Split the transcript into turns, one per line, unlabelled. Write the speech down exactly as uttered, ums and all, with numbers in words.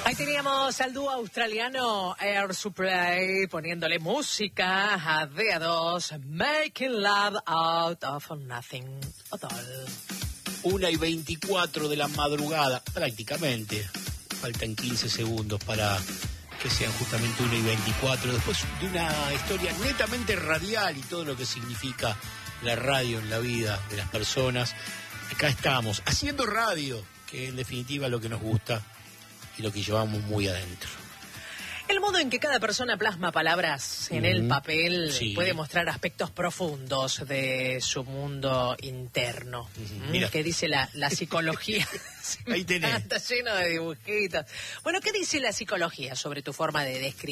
Ahí teníamos al dúo australiano Air Supply poniéndole música a D A dos, Making Love Out of Nothing at all.
Una y veinticuatro de la madrugada, prácticamente. Faltan quince segundos para que sean justamente una y veinticuatro. Después de una historia netamente radial y todo lo que significa la radio en la vida de las personas. Acá estamos, haciendo radio, que en definitiva es lo que nos gusta y lo que llevamos muy adentro.
El modo en que cada persona plasma palabras en mm, el papel sí. puede mostrar aspectos profundos de su mundo interno. Uh-huh. Mira. ¿Qué dice la, la psicología?
Ahí tenés.
Está lleno de dibujitos. Bueno, ¿qué dice la psicología sobre tu forma de describir?